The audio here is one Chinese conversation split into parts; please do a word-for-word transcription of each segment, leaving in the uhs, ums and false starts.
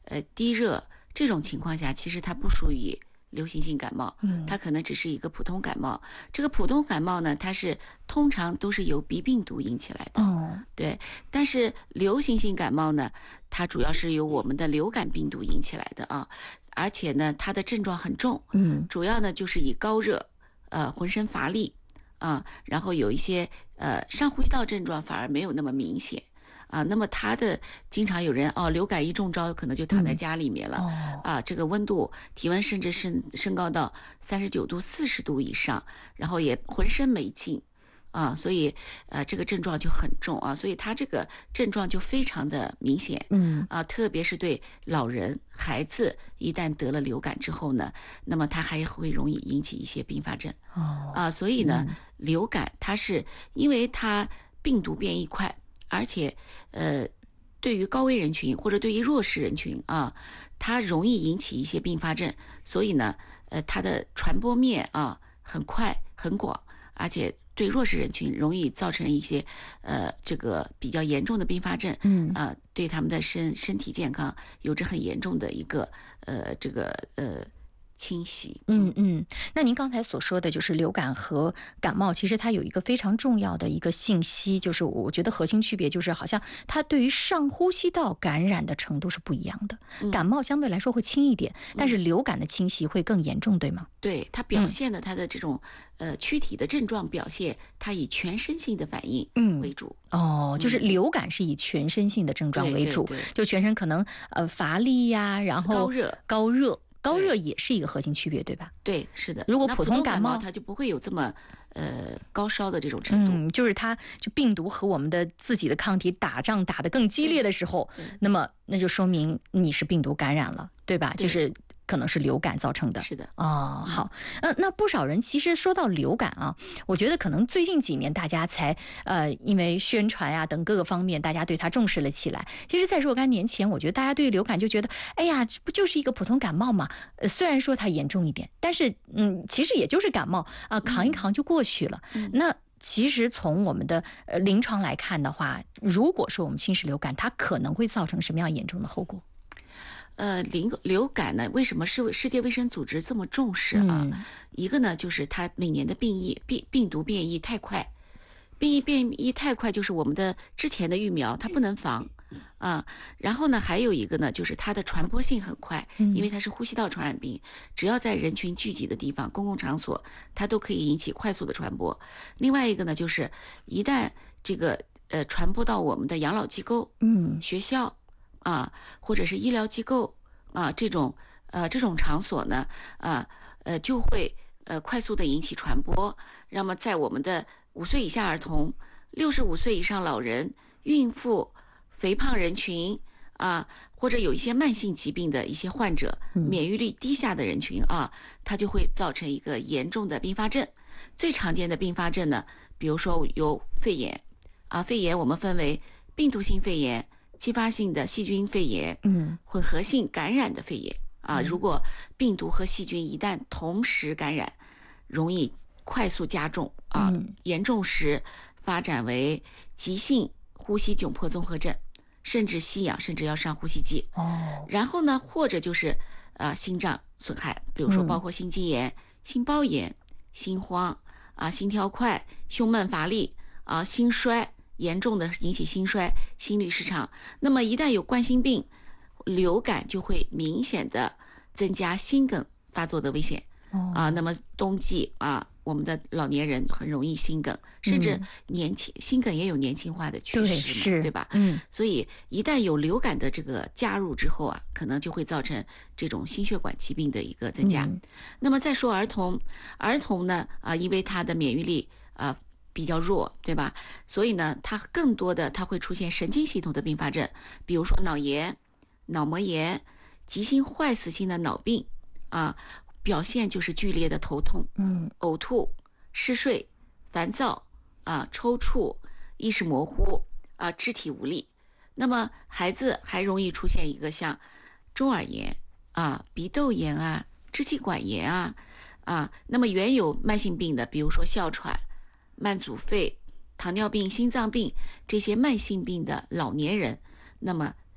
呃低热这种情况下，其实它不属于流行性感冒，它可能只是一个普通感冒。这个普通感冒呢，它是通常都是由鼻病毒引起来的， 哦， 对。但是流行性感冒呢，它主要是由我们的流感病毒引起来的啊，而且呢，它的症状很重， 嗯， 主要呢就是以高热，呃，浑身乏力啊，然后有一些呃上呼吸道症状反而没有那么明显。啊，那么他的经常有人哦，流感一中招，可能就躺在家里面了、 嗯哦、 啊。这个温度、体温甚至升升高到三十九度、四十度以上，然后也浑身没劲啊，所以呃，这个症状就很重啊，所以他这个症状就非常的明显， 嗯啊，特别是对老人、孩子，一旦得了流感之后呢，那么他还会容易引起一些并发症。 哦啊，所以呢， 嗯、 流感它是因为它病毒变异快。而且，呃，对于高危人群或者对于弱势人群啊，它容易引起一些并发症，所以呢，呃，它的传播面啊很快很广，而且对弱势人群容易造成一些呃这个比较严重的并发症， 嗯， 呃，对他们的身身体健康有着很严重的一个呃这个呃。侵袭。 嗯嗯，那您刚才所说的就是流感和感冒，其实它有一个非常重要的一个信息，就是我觉得核心区别就是好像它对于上呼吸道感染的程度是不一样的。 嗯、 感冒相对来说会轻一点，但是流感的侵袭会更严重，对吗？ 对，它表现的它的这种、嗯、呃躯体的症状表现，它以全身性的反应为主。 嗯、哦，就是流感是以全身性的症状为主， 对对对， 就全身可能呃乏力呀，然后高热高热。高热也是一个核心区别，对吧？ 对，是的。 如果普通感冒， 它就不会有这么呃高烧的这种程度。 嗯，就是它就病毒和我们的自己的抗体打仗打得更激烈的时候，那么那就说明你是病毒感染了，对吧？ 对， 就是可能是流感造成的。 是的。 哦，好，呃，那不少人其实说到流感啊，我觉得可能最近几年大家才呃，因为宣传啊等各个方面，大家对它重视了起来。其实，在若干年前，我觉得大家对流感就觉得，哎呀，这不就是一个普通感冒嘛？呃，虽然说它严重一点，但是嗯，其实也就是感冒啊、呃，扛一扛就过去了。 嗯、 那其实从我们的呃临床来看的话，如果说我们侵蚀流感，它可能会造成什么样严重的后果？ 呃，流流感呢，为什么世世界卫生组织这么重视啊？ 嗯、 一个呢，就是它每年的病疫病病毒变异太快，病疫变异太快，就是我们的之前的疫苗它不能防啊。然后呢，还有一个呢，就是它的传播性很快，因为它是呼吸道传染病，只要在人群聚集的地方、公共场所，它都可以引起快速的传播。另外一个呢，就是一旦这个呃传播到我们的养老机构、 嗯、 学校。啊，或者是医疗机构啊，这种呃这种场所呢，啊呃就会呃快速的引起传播。那么在我们的五岁以下儿童、六十五岁以上老人、孕妇、肥胖人群啊，或者有一些慢性疾病的一些患者、免疫力低下的人群啊，它就会造成一个严重的并发症。最常见的并发症呢，比如说有肺炎啊，肺炎我们分为病毒性肺炎。继发性的细菌肺炎， 嗯， 混合性感染的肺炎啊，如果病毒和细菌一旦同时感染，容易快速加重啊，严重时发展为急性呼吸窘迫综合症，甚至吸氧，甚至要上呼吸机。 哦， 然后呢，或者就是啊心脏损害，比如说包括心肌炎、心包炎、心慌啊、心跳快、胸闷乏力啊、心衰。严重的引起心衰、心律失常，那么一旦有冠心病、流感，就会明显的增加心梗发作的危险、 哦、 啊。那么冬季啊，我们的老年人很容易心梗，甚至年轻、嗯、心梗也有年轻化的趋势嘛， 对, 是对吧？ 嗯， 所以一旦有流感的这个加入之后啊，可能就会造成这种心血管疾病的一个增加。 嗯、 那么再说儿童，儿童呢啊，因为他的免疫力啊。比较弱，对吧？所以呢，它更多的它会出现神经系统的并发症，比如说脑炎、脑膜炎、急性坏死性的脑病啊，表现就是剧烈的头痛、 嗯、 呕吐、嗜睡、烦躁啊、抽搐、意识模糊啊、肢体无力。那么孩子还容易出现一个像中耳炎啊、鼻窦炎啊、支气管炎啊啊。那么原有慢性病的，比如说哮喘。慢阻肺、糖尿病、心脏病这些慢性病的老年人，那么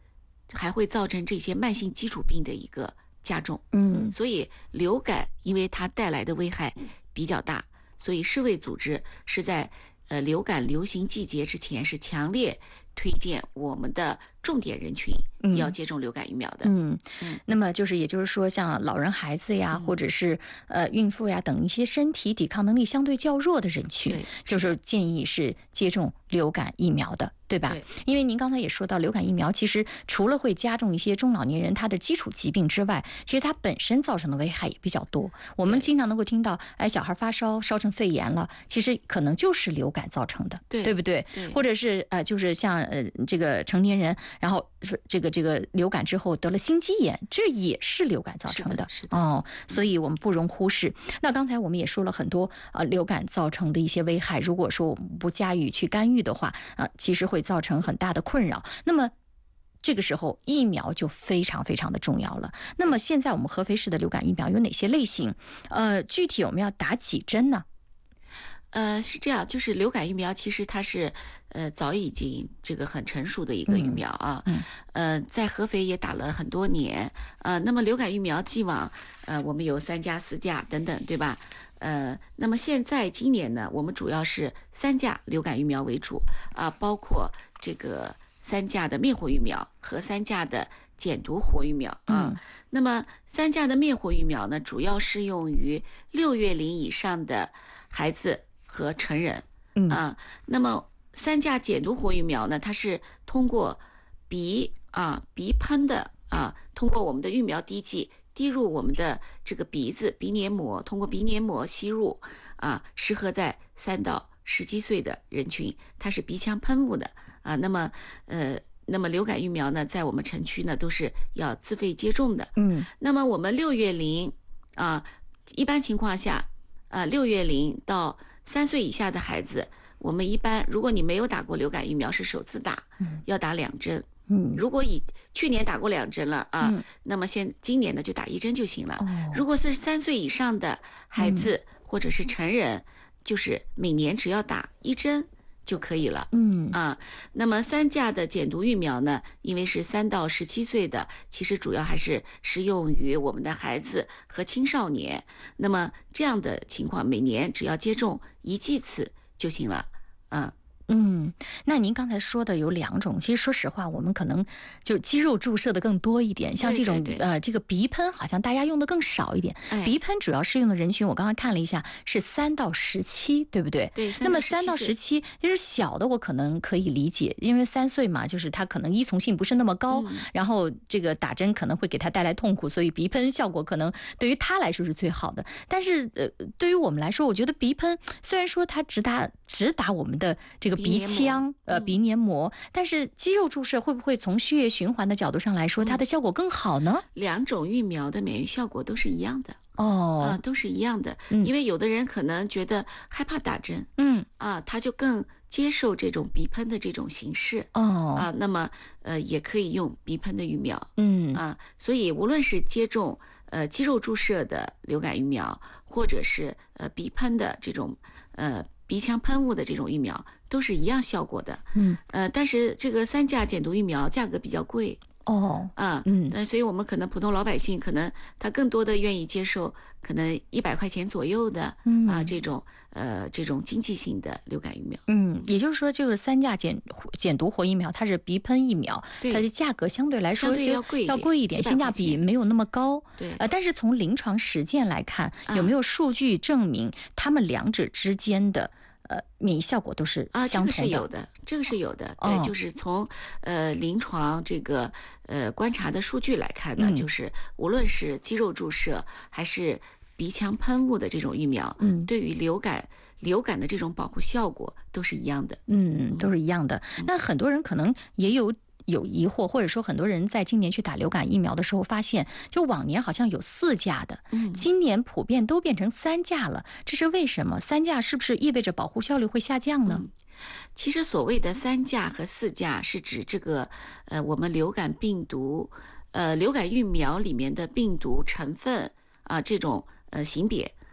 还会造成这些慢性基础病的一个加重。 嗯， 所以流感因为它带来的危害比较大，所以世卫组织是在呃流感流行季节之前是强烈推荐我们的重点人群要接种流感疫苗的。 嗯，那么就是也就是说，像老人、孩子呀， 嗯、 或者是呃孕妇呀等一些身体抵抗能力相对较弱的人群，就是建议是接种流感疫苗的。对吧？ 对， 因为您刚才也说到，流感疫苗其实除了会加重一些中老年人他的基础疾病之外，其实它本身造成的危害也比较多。我们经常能够听到，哎，小孩发烧烧成肺炎了，其实可能就是流感造成的， 对， 对不对？ 对， 或者是呃，就是像呃这个成年人，然后这个这个流感之后得了心肌炎，这也是流感造成的。 是的，是的哦，所以我们不容忽视。那刚才我们也说了很多呃流感造成的一些危害，如果说我们不加以去干预的话，啊、呃，其实会造成很大的困扰。那么这个时候疫苗就非常非常的重要了。那么现在我们合肥市的流感疫苗有哪些类型？呃，具体我们要打几针呢？ 呃，是这样，就是流感疫苗其实它是呃早已经这个很成熟的一个疫苗啊， 嗯， 呃，在合肥也打了很多年，呃，那么流感疫苗既往呃我们有三价、四价等等，对吧？呃，那么现在今年呢，我们主要是三价流感疫苗为主啊，包括这个三价的灭活疫苗和三价的减毒活疫苗啊。 嗯、 那么三价的灭活疫苗呢，主要适用于六月龄以上的孩子和成人。 嗯啊，那么三价减毒活疫苗呢，它是通过鼻啊鼻喷的啊，通过我们的疫苗滴剂。滴入我们的这个鼻子鼻黏膜，通过鼻黏膜吸入啊，适合在三到十七岁的人群，它是鼻腔喷雾的啊。那么呃，那么流感疫苗呢，在我们城区呢都是要自费接种的。 嗯， 那么我们六月龄啊，一般情况下啊，六月龄到三岁以下的孩子，我们一般如果你没有打过流感疫苗，是首次打，要打两针。 嗯， 如果以去年打过两针了啊， 嗯、 那么现今年呢就打一针就行了。 哦、 如果是三岁以上的孩子、嗯、或者是成人，就是每年只要打一针就可以了。 嗯啊，那么三价的减毒疫苗呢，因为是三到十七岁的，其实主要还是适用于我们的孩子和青少年。那么这样的情况，每年只要接种一剂次就行了。嗯。 嗯，那您刚才说的有两种，其实说实话，我们可能就肌肉注射的更多一点，像这种对对对呃这个鼻喷，好像大家用的更少一点。 哎、 鼻喷主要适用的人群，我刚刚看了一下，是三到十七，对不对？ 对。 那么三到十七，就是小的，我可能可以理解，因为三岁嘛，就是他可能依从性不是那么高， 嗯、 然后这个打针可能会给他带来痛苦，所以鼻喷效果可能对于他来说是最好的。但是呃，对于我们来说，我觉得鼻喷虽然说它只打只打我们的这个鼻腔呃鼻黏膜，但是肌肉注射会不会从血液循环的角度上来说，它的效果更好呢？ 两种疫苗的免疫效果都是一样的哦， 啊，都是一样的。 嗯、 因为有的人可能觉得害怕打针， 嗯啊，他就更接受这种鼻喷的这种形式哦啊，那么呃也可以用鼻喷的疫苗， 嗯啊，所以无论是接种呃肌肉注射的流感疫苗，或者是呃鼻喷的这种呃。鼻腔喷雾的这种疫苗都是一样效果的， 嗯， 呃，但是这个三价减毒疫苗价格比较贵， 哦， 啊， 嗯， 那所以我们可能普通老百姓可能他更多的愿意接受可能一百块钱左右的， 嗯啊这种呃这种经济性的流感疫苗， 嗯，也就是说，这个三价减减毒活疫苗，它是鼻喷疫苗， 对， 它的价格相对来说相对要贵要贵一点，性价比没有那么高， 对， 呃，但是从临床实践来看，有没有数据证明他们两者之间的？呃，免疫效果都是相同的。啊，这个是有的，这个是有的。对， 哦、 就是从呃临床这个呃观察的数据来看呢， 嗯、 就是无论是肌肉注射还是鼻腔喷雾的这种疫苗， 嗯， 对于流感流感的这种保护效果都是一样的。 嗯，都是一样的。 嗯、 那很多人可能也有。有疑惑，或者说很多人在今年去打流感疫苗的时候发现，就往年好像有四价的， 嗯， 今年普遍都变成三价了，这是为什么？三价是不是意味着保护效率会下降呢？ 嗯、其实所谓的三价和四价是指这个呃我们流感病毒呃流感疫苗里面的病毒成分啊、呃、这种呃型别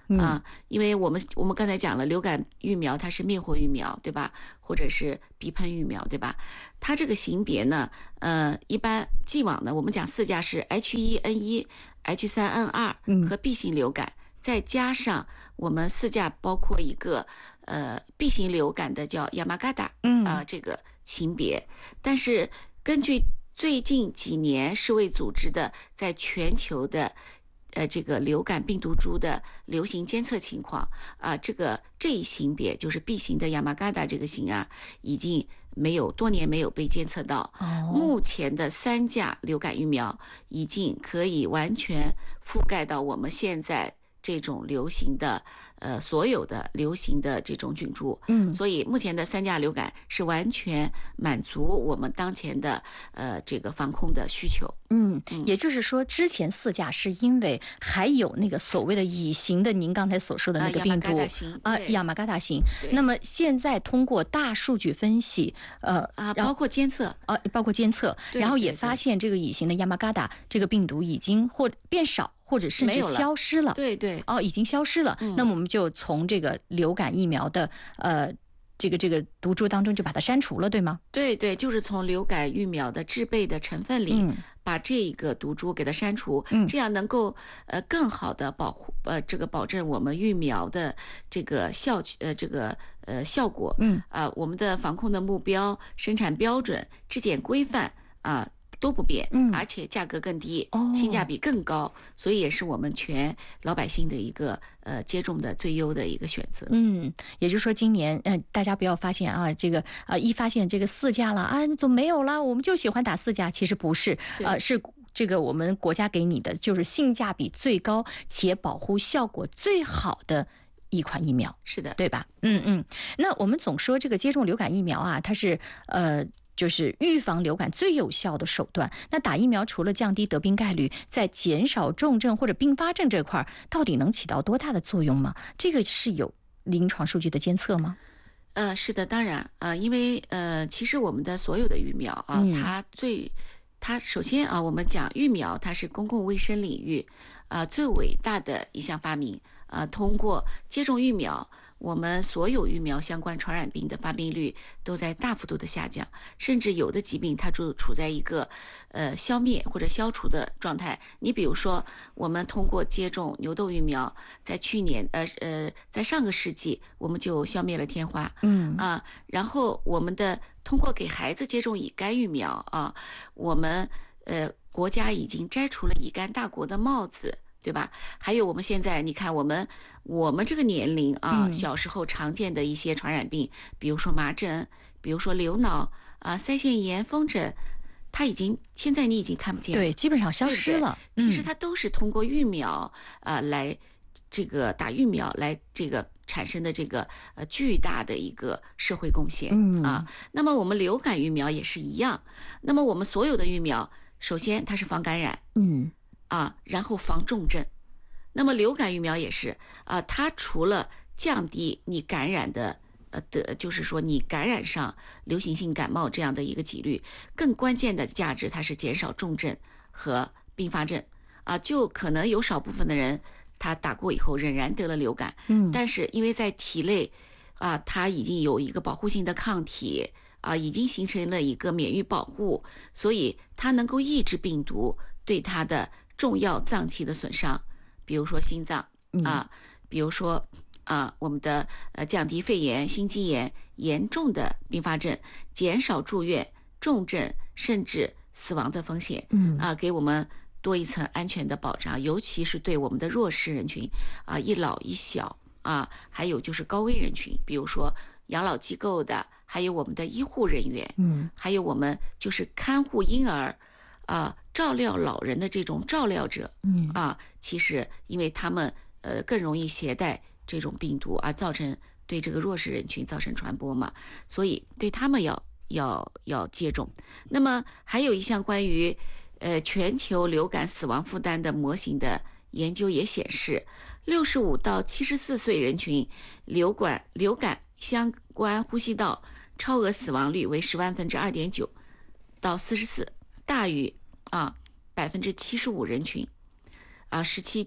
啊，因为我们我们刚才讲了，流感疫苗它是灭活疫苗，对吧？或者是鼻喷疫苗，对吧？它这个型别呢，呃，一般既往呢，我们讲四价是 H 一 N 一、H 三 N 二和 B 型流感，再加上我们四价包括一个呃 B 型流感的叫亚麻嘎达， 嗯啊、这个型别，但是根据最近几年世卫组织的在全球的呃，这个流感病毒株的流行监测情况啊、这个这一型别就是 B 型的亚麻嘎达这个型啊，已经没有多年没有被监测到。 哦， 目前的三价流感疫苗已经可以完全覆盖到我们现在这种流行的呃所有的流行的这种菌株， 嗯， 所以目前的三价流感是完全满足我们当前的呃这个防控的需求。 嗯，也就是说，之前四价是因为还有那个所谓的乙型的，您刚才所说的那个病毒啊，亚麻嘎达型。那么现在通过大数据分析，呃啊，包括监测啊，包括监测，然后也发现这个乙型的亚麻嘎达这个病毒已经或变少，或者甚至消失了。 对对， 哦，已经消失了。 嗯、 那么我们就从这个流感疫苗的呃。这个这个毒株当中就把它删除了，对吗？ 对对，就是从流感疫苗的制备的成分里， 嗯、 把这个毒株给它删除， 嗯、 这样能够呃更好的保护呃这个保证我们疫苗的这个效呃这个呃效果， 嗯啊、呃、我们的防控的目标、生产标准、质检规范啊。呃都不变， 嗯， 而且价格更低， 哦， 性价比更高，所以也是我们全老百姓的一个呃接种的最优的一个选择。 嗯，也就是说，今年呃，大家不要发现啊，这个啊、呃，一发现这个四价了啊，怎么没有了？我们就喜欢打四价，其实不是，呃，是这个我们国家给你的就是性价比最高且保护效果最好的一款疫苗， 是的， 对吧？嗯嗯。那我们总说这个接种流感疫苗啊，它是呃。就是预防流感最有效的手段。那打疫苗除了降低得病概率，在减少重症或者并发症这块，到底能起到多大的作用吗？这个是有临床数据的监测吗？ 呃，是的，当然，呃，因为呃，其实我们的所有的疫苗啊， 嗯、 它最，它首先啊，我们讲疫苗，它是公共卫生领域啊、呃、最伟大的一项发明啊、呃，通过接种疫苗。我们所有疫苗相关传染病的发病率都在大幅度的下降，甚至有的疾病它就处在一个呃消灭或者消除的状态。你比如说，我们通过接种牛痘疫苗，在去年呃呃在上个世纪我们就消灭了天花， 嗯啊，然后我们的通过给孩子接种乙肝疫苗啊，我们呃国家已经摘除了乙肝大国的帽子。对吧？还有我们现在，你看我们我们这个年龄啊，小时候常见的一些传染病，比如说麻疹，比如说流脑啊、腮腺炎、风疹，它已经现在你已经看不见了， 对，基本上消失了。 对对其实它都是通过疫苗啊、呃、来这个打疫苗来这个产生的这个呃巨大的一个社会贡献、 嗯、 啊。那么我们流感疫苗也是一样。那么我们所有的疫苗，首先它是防感染， 嗯。 啊，然后防重症。那么流感疫苗也是啊，它除了降低你感染的呃的，就是说你感染上流行性感冒这样的一个几率，更关键的价值它是减少重症和并发症啊。就可能有少部分的人他打过以后仍然得了流感， 嗯， 但是因为在体内啊，它已经有一个保护性的抗体啊，已经形成了一个免疫保护，所以它能够抑制病毒对它的重要脏器的损伤，比如说心脏啊，比如说啊我们的呃降低肺炎、心肌炎严重的并发症，减少住院、重症甚至死亡的风险， 嗯啊，给我们多一层安全的保障，尤其是对我们的弱势人群啊，一老一小啊，还有就是高危人群，比如说养老机构的，还有我们的医护人员， 嗯， 还有我们就是看护婴儿。啊，照料老人的这种照料者， 嗯啊，其实因为他们呃更容易携带这种病毒，而造成对这个弱势人群造成传播嘛，所以对他们要要要接种。那么还有一项关于呃全球流感死亡负担的模型的研究也显示，六十五到七十四岁人群流感流感相关呼吸道超额死亡率为十万分之二点九到四十四。大于啊百分之七十五人群，啊十七点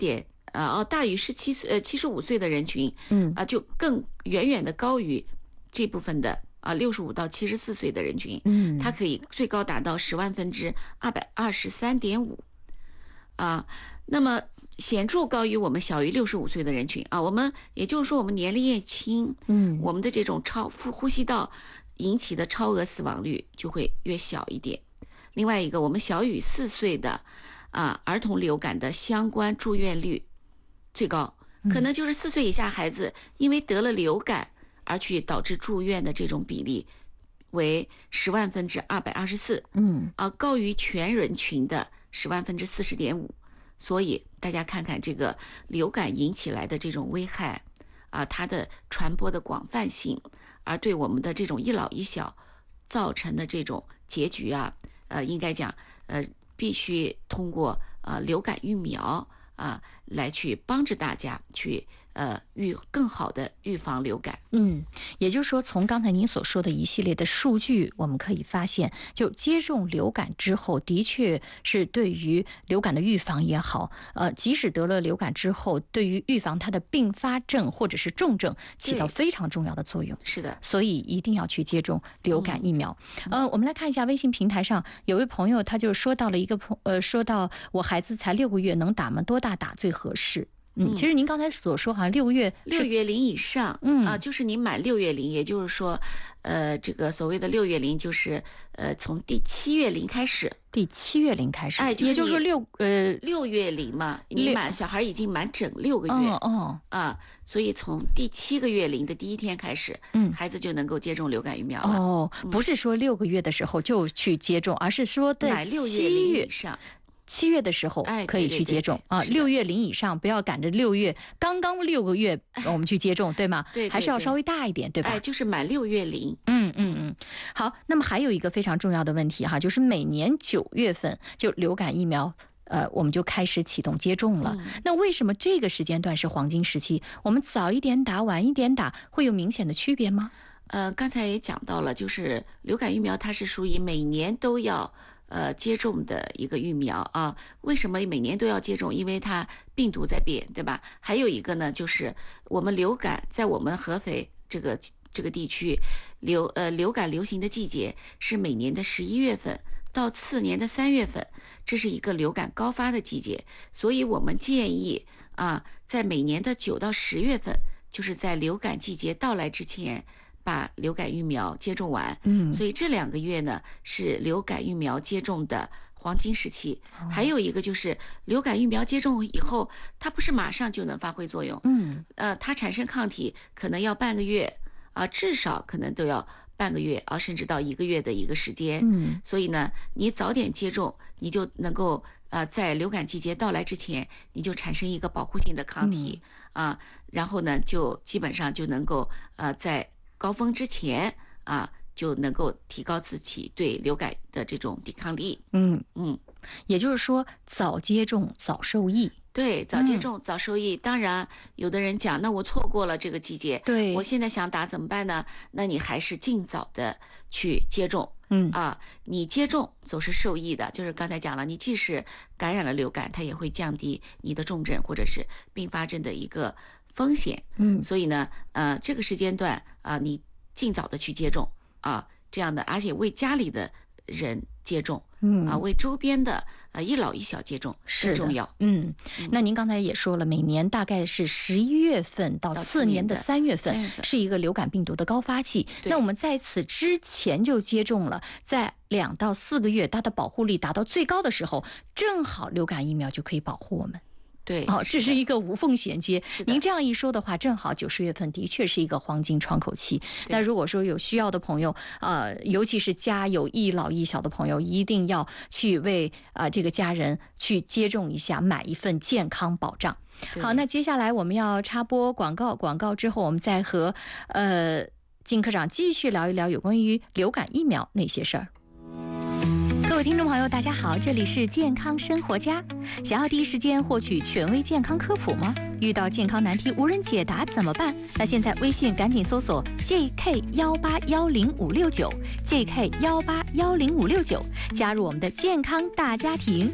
呃哦大于十七岁呃七十五岁的人群， 嗯啊、就更远远的高于这部分的啊六十五到七十四岁的人群， 嗯， 它可以最高达到十万分之二百二十三点五，啊，那么显著高于我们小于六十五岁的人群啊。我们也就是说，我们年龄越轻， 嗯， 我们的这种超呼吸道引起的超额死亡率就会越小一点。另外一个，我们小于四岁的啊儿童流感的相关住院率最高，可能就是四岁以下孩子因为得了流感而去导致住院的这种比例为十万分之二百二十四， 嗯啊，高于全人群的十万分之四十点五。所以大家看看这个流感引起来的这种危害啊，它的传播的广泛性，而对我们的这种一老一小造成的这种结局啊，呃，应该讲，呃，必须通过呃流感疫苗啊来去帮着大家去呃预更好的预防流感。 嗯，也就是说，从刚才您所说的一系列的数据，我们可以发现，就接种流感之后，的确是对于流感的预防也好，呃，即使得了流感之后，对于预防它的并发症或者是重症起到非常重要的作用。 是的， 所以一定要去接种流感疫苗。嗯、呃，我们来看一下微信平台上有位朋友，他就说到了一个朋呃，说到我孩子才六个月，能打吗？多大打最合适？嗯，其实您刚才所说，好像六个月六月龄以上， 嗯啊，就是你满六月龄，也就是说，呃，这个所谓的六月龄，就是呃，从第七月龄开始， 第七月龄开始， 哎，就是也就是说六呃六月龄嘛，你满小孩已经满整六个月， 哦哦啊，所以从第七个月龄的第一天开始， 嗯， 孩子就能够接种流感疫苗了。 哦，不是说六个月的时候就去接种，而是说在满六月七龄月以上。 七月的时候哎可以去接种啊，六月龄以上不要赶着六月刚刚六个月我们去接种，对吗？ 对， 还是要稍微大一点，对吧？ 哎，就是满六月龄。 嗯嗯嗯，好。那么还有一个非常重要的问题哈，就是每年九月份就流感疫苗。呃，我们就开始启动接种了。 嗯、 那为什么这个时间段是黄金时期？我们早一点打，晚一点打，会有明显的区别吗？ 呃，刚才也讲到了，就是流感疫苗它是属于每年都要呃接种的一个疫苗啊。为什么每年都要接种？因为它病毒在变，对吧？还有一个呢，就是我们流感在我们合肥这个这个地区流呃流感流行的季节是每年的十一月份到次年的三月份，这是一个流感高发的季节，所以我们建议啊，在每年的九到十月份，就是在流感季节到来之前，把流感疫苗接种完。 嗯， 所以这两个月呢是流感疫苗接种的黄金时期。 哦、 还有一个就是流感疫苗接种以后，它不是马上就能发挥作用。 嗯， 呃，它产生抗体可能要半个月啊、呃，至少可能都要半个月啊，甚至到一个月的一个时间。 嗯， 所以呢，你早点接种，你就能够呃在流感季节到来之前，你就产生一个保护性的抗体、嗯、啊，然后呢，就基本上就能够呃在高峰之前啊，就能够提高自己对流感的这种抵抗力。 嗯嗯， 也就是说，早接种早受益。 对，早接种、嗯、早受益。当然，有的人讲，那我错过了这个季节， 对， 我现在想打怎么办呢？那你还是尽早的去接种。 嗯啊，你接种总是受益的，就是刚才讲了，你即使感染了流感，它也会降低你的重症或者是并发症的一个风险。 嗯， 所以呢，呃，这个时间段啊，你尽早的去接种啊，这样的，而且为家里的人接种。 嗯啊，为周边的呃一老一小接种更重要。 嗯，那您刚才也说了，每年大概是十一月份到次年的三月份是一个流感病毒的高发期。那我们在此之前就接种了，在两到四个月，它的保护力达到最高的时候，正好流感疫苗就可以保护我们。 对， 哦，这是一个无缝衔接。 您这样一说的话，正好九十月份的确是一个黄金窗口期。那如果说有需要的朋友，呃，尤其是家有一老一小的朋友，一定要去为啊、呃、这个家人去接种一下，买一份健康保障。好，那接下来我们要插播广告，广告之后我们再和呃金科长继续聊一聊有关于流感疫苗那些事儿。各位听众朋友，大家好，这里是健康生活家。想要第一时间获取权威健康科普吗？遇到健康难题无人解答怎么办？那现在微信赶紧搜索 J K 一八一零五六九 J K 一八一零五六九，加入我们的健康大家庭。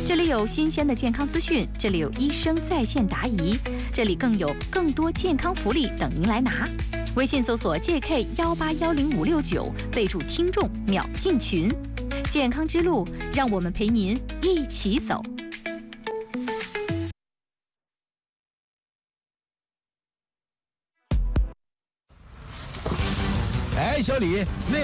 这里有新鲜的健康资讯，这里有医生在线答疑，这里更有更多健康福利等您来拿。微信搜索 J K 幺八幺零五六九，备注听众秒进群。健康之路，让我们陪您一起走。 哎，小李，那